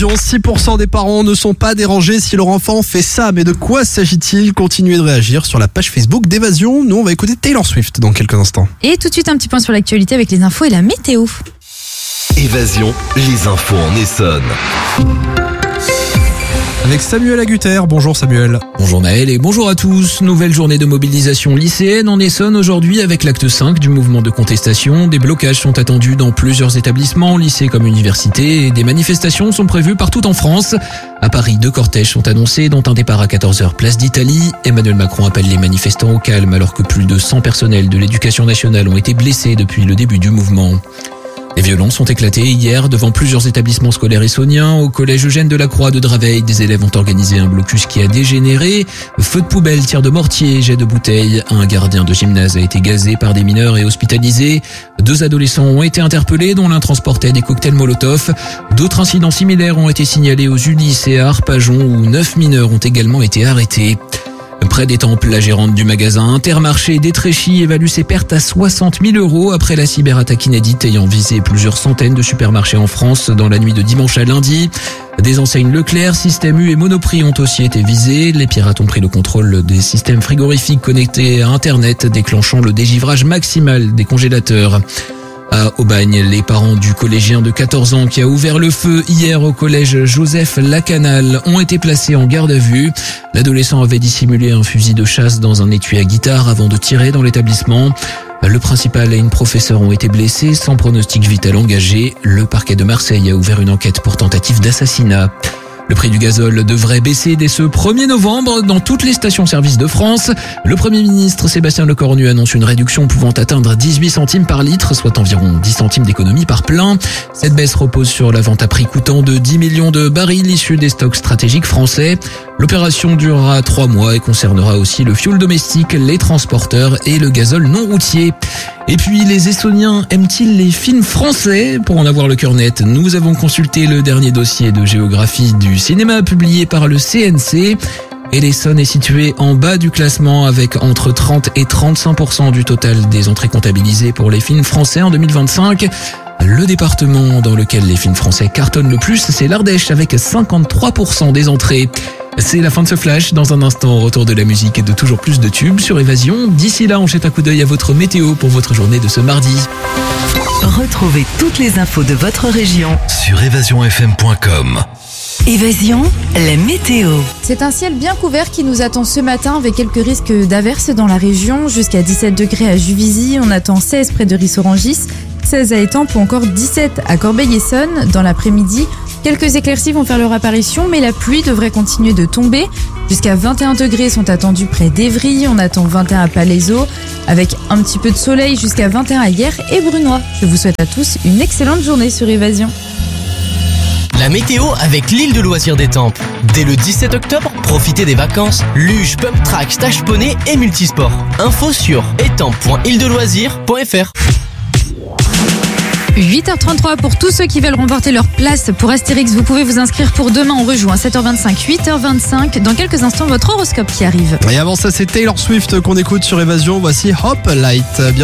6% des parents ne sont pas dérangés si leur enfant fait ça. Mais de quoi s'agit-il? Continuez de réagir sur la page Facebook d'Évasion. Nous, on va écouter Taylor Swift dans quelques instants. Et tout de suite, un petit point sur l'actualité avec les infos et la météo. Évasion, les infos en Essonne. Avec Samuel Agutter. Bonjour Samuel. Bonjour Naël et bonjour à tous. Nouvelle journée de mobilisation lycéenne en Essonne aujourd'hui avec l'acte 5 du mouvement de contestation. Des blocages sont attendus dans plusieurs établissements, lycées comme universités, et des manifestations sont prévues partout en France. À Paris, 2 cortèges sont annoncés, dont un départ à 14h place d'Italie. Emmanuel Macron appelle les manifestants au calme alors que plus de 100 personnels de l'éducation nationale ont été blessés depuis le début du mouvement. Les violences ont éclaté hier devant plusieurs établissements scolaires essonniens. Au collège Eugène Delacroix de Draveil, des élèves ont organisé un blocus qui a dégénéré. Feux de poubelle, tirs de mortier, jets de bouteilles. Un gardien de gymnase a été gazé par des mineurs et hospitalisé. 2 adolescents ont été interpellés, dont l'un transportait des cocktails Molotov. D'autres incidents similaires ont été signalés aux Ulysses et à Arpajon, où 9 mineurs ont également été arrêtés. Près d'Étampes, la gérante du magasin Intermarché d'Étréchy évalue ses pertes à 60 000 € après la cyberattaque inédite ayant visé plusieurs centaines de supermarchés en France dans la nuit de dimanche à lundi. Des enseignes Leclerc, Système U et Monoprix ont aussi été visées. Les pirates ont pris le contrôle des systèmes frigorifiques connectés à Internet, déclenchant le dégivrage maximal des congélateurs. À Aubagne, les parents du collégien de 14 ans qui a ouvert le feu hier au collège Joseph Lacanal ont été placés en garde à vue. L'adolescent avait dissimulé un fusil de chasse dans un étui à guitare avant de tirer dans l'établissement. Le principal et une professeure ont été blessés sans pronostic vital engagé. Le parquet de Marseille a ouvert une enquête pour tentative d'assassinat. Le prix du gazole devrait baisser dès ce 1er novembre dans toutes les stations-service de France. Le Premier ministre Sébastien Lecornu annonce une réduction pouvant atteindre 18 centimes par litre, soit environ 10 centimes d'économie par plein. Cette baisse repose sur la vente à prix coûtant de 10 millions de barils issus des stocks stratégiques français. L'opération durera 3 mois et concernera aussi le fioul domestique, les transporteurs et le gazole non routier. Et puis, les Essonniens aiment-ils les films français? Pour en avoir le cœur net, nous avons consulté le dernier dossier de géographie du cinéma publié par le CNC. Et l'Essonne est située en bas du classement avec entre 30 et 35% du total des entrées comptabilisées pour les films français en 2025. Le département dans lequel les films français cartonnent le plus, c'est l'Ardèche avec 53% des entrées. C'est la fin de ce flash. Dans un instant, retour de la musique et de toujours plus de tubes sur Évasion. D'ici là, on jette un coup d'œil à votre météo pour votre journée de ce mardi. Retrouvez toutes les infos de votre région Sur évasionfm.com. Évasion, la météo. C'est un ciel bien couvert qui nous attend ce matin avec quelques risques d'averses dans la région. Jusqu'à 17 degrés à Juvisy, on attend 16 près de Rissorangis, 16 à Étampes ou encore 17 à Corbeil-Essonnes. Dans l'après-midi, quelques éclaircies vont faire leur apparition, mais la pluie devrait continuer de tomber. Jusqu'à 21 degrés sont attendus près d'Évry, on attend 21 à Palaiseau, avec un petit peu de soleil jusqu'à 21 à Hyères et Brunois. Je vous souhaite à tous une excellente journée sur Évasion. La météo avec l'île de loisirs d'Étampes. Dès le 17 octobre, profitez des vacances, luge, pump track, stage poney et multisport. Info sur étampes.îledeloisirs.fr. 8h33 pour tous ceux qui veulent remporter leur place pour Astérix. Vous pouvez vous inscrire pour demain. On rejoue à 7h25, 8h25. Dans quelques instants, votre horoscope qui arrive. Et avant ça, c'est Taylor Swift qu'on écoute sur Évasion. Voici Hop Light.